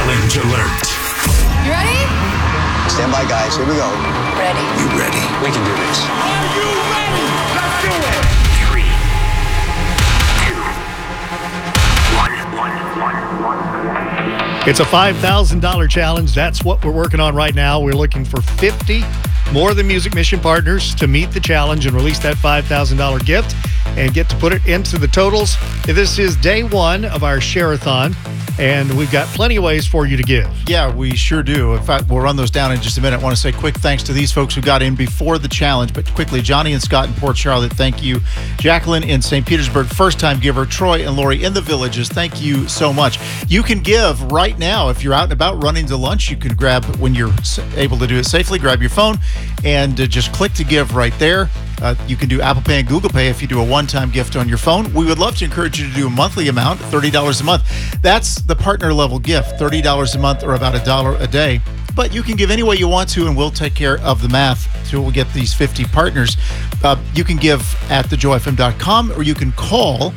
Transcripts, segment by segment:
Challenge alert. You ready? Stand by, guys. Here we go. Ready. You ready? We can do this. Are you ready? Let's do it. 3, 2, 1. It's a $5,000 challenge. That's what we're working on right now. We're looking for 50 More Than Music Mission partners to meet the challenge and release that $5,000 gift and get to put it into the totals. This is day one of our Share-a-thon, and we've got plenty of ways for you to give. Yeah, we sure do. In fact, we'll run those down in just a minute. I want to say quick thanks to these folks who got in before the challenge, but quickly, Johnny and Scott in Port Charlotte, thank you. Jacqueline in St. Petersburg, first-time giver. Troy and Lori in the Villages, thank you so much. You can give right now. If you're out and about running to lunch, you can grab, when you're able to do it safely, grab your phone and just click to give right there. You can do Apple Pay and Google Pay if you do a one-time gift on your phone. We would love to encourage you to do a monthly amount, $30 a month. That's the partner level gift, $30 a month or about $1 a day. But you can give any way you want to, and we'll take care of the math till we get these 50 partners. You can give at thejoyfm.com, or you can call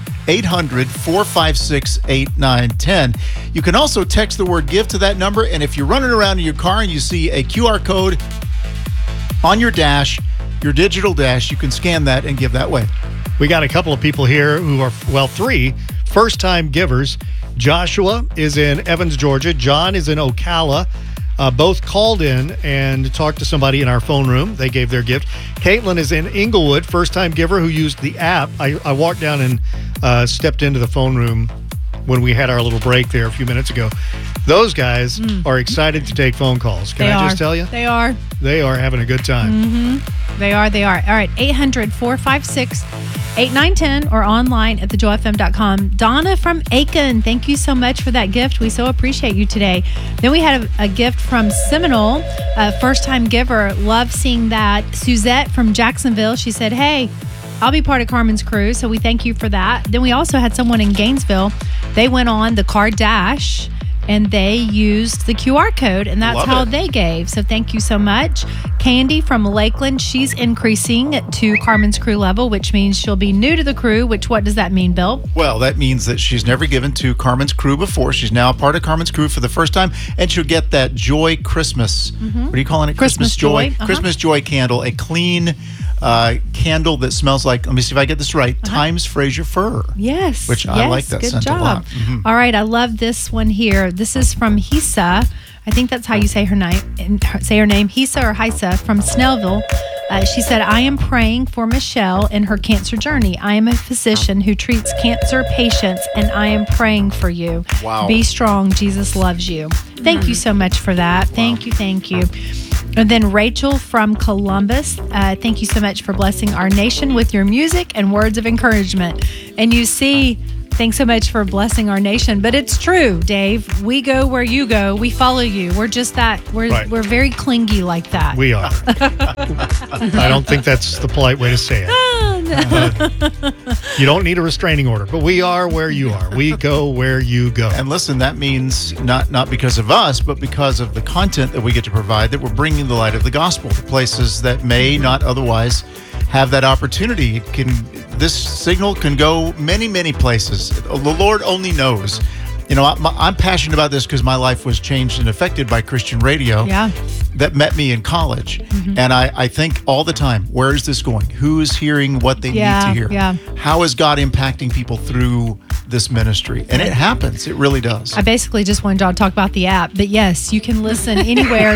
800-456-8910. You can also text the word give to that number, and if you're running around in your car and you see a QR code on your dash, your digital dash, you can scan that and give that way. We got a couple of people here who are, well, 3 first-time givers. Joshua is in Evans, Georgia. John is in Ocala. Both called in and talked to somebody in our phone room. They gave their gift. Caitlin is in Inglewood, first-time giver who used the app. I walked down and stepped into the phone room when we had our little break there a few minutes ago. Those guys are excited to take phone calls. Can I just tell you? They are. They are having a good time. Mm-hmm. They are. All right, 800-456-8910 or online at thejoyfm.com. Donna from Aiken, thank you so much for that gift. We so appreciate you today. Then we had a gift from Seminole, a first-time giver. Love seeing that. Suzette from Jacksonville, she said, hey, I'll be part of Carmen's crew, so we thank you for that. Then we also had someone in Gainesville. They went on the Car Dash, and they used the QR code, and that's how they gave. So thank you so much. Candy from Lakeland, she's increasing to Carmen's crew level, which means she'll be new to the crew, what does that mean, Bill? Well, that means that she's never given to Carmen's crew before. She's now a part of Carmen's crew for the first time, and she'll get that Joy Christmas. What are you calling it? Christmas Joy. Christmas Joy candle, a clean candle that smells like, let me see if I get this right, Times Fraser Fir. Yes. Which I like that scent a lot. Mm-hmm. All right, I love this one here. This is from Hisa. I think that's how you say her name. Hisa or Hisa from Snellville. She said, I am praying for Michelle in her cancer journey. I am a physician who treats cancer patients, and I am praying for you. Wow. Be strong. Jesus loves you. Thank you so much for that. Wow. Thank you. And then Rachel from Columbus, thank you so much for blessing our nation with your music and words of encouragement. And you see, thanks so much for blessing our nation. But it's true, Dave. We go where you go. We follow you. We're just that. We're very clingy like that. We are. I don't think that's the polite way to say it. You don't need a restraining order, but we are where you are. We go where you go. And listen, that means not because of us, but because of the content that we get to provide, that we're bringing the light of the gospel to places that may not otherwise have that opportunity. This signal can go many, many places. The Lord only knows. You know, I'm passionate about this because my life was changed and affected by Christian radio that met me in college. Mm-hmm. And I think all the time, where is this going? Who is hearing what they need to hear? Yeah. How is God impacting people through this ministry? And it happens. It really does. I basically just wanted y'all to talk about the app. But yes, you can listen anywhere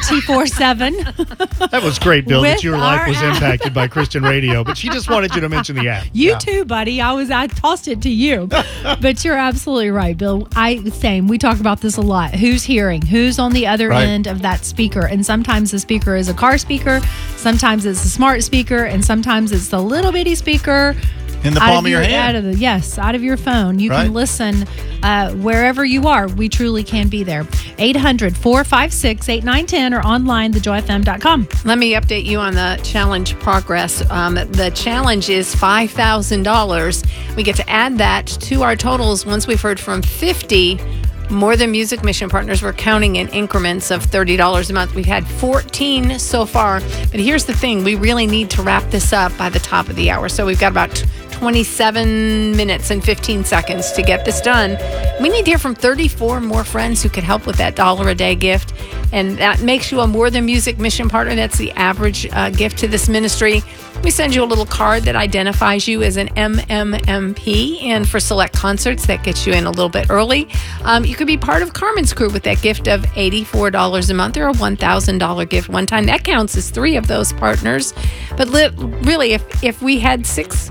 24/7. That was great, Bill, that your life was impacted by Christian radio. But she just wanted you to mention the app. You too, buddy. I tossed it to you. But you're absolutely right, Bill. We talk about this a lot. Who's hearing? Who's on the other end of that speaker? And sometimes the speaker is a car speaker. Sometimes it's a smart speaker. And sometimes it's the little bitty speaker. In the palm of your hand. Out of your phone. You can listen wherever you are. We truly can be there. 800-456-8910 or online, thejoyfm.com. Let me update you on the challenge progress. The challenge is $5,000. We get to add that to our totals once we've heard from 50 More Than Music Mission partners. We're counting in increments of $30 a month. We've had 14 so far. But here's the thing. We really need to wrap this up by the top of the hour. So we've got about 27 minutes and 15 seconds to get this done. We need to hear from 34 more friends who could help with that $1 a day gift. And that makes you a More Than Music mission partner. That's the average gift to this ministry. We send you a little card that identifies you as an MMMP. And for select concerts, that gets you in a little bit early. You could be part of Carmen's crew with that gift of $84 a month or a $1,000 gift one time. That counts as 3 of those partners. But really, if we had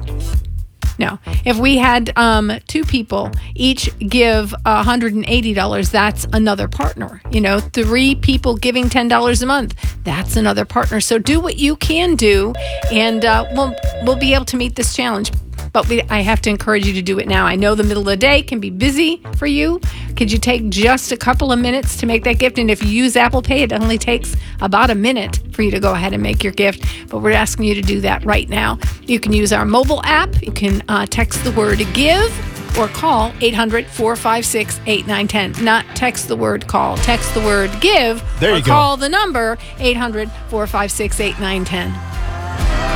2 people each give $180, that's another partner. 3 people giving $10 a month, that's another partner. So do what you can do, and we'll be able to meet this challenge. But I have to encourage you to do it now. I know the middle of the day can be busy for you. Could you take just a couple of minutes to make that gift? And if you use Apple Pay, it only takes about a minute for you to go ahead and make your gift. But we're asking you to do that right now. You can use our mobile app. You can text the word GIVE or call 800-456-8910. Not text the word call. Text the word GIVE There or you go. call the number 800-456-8910.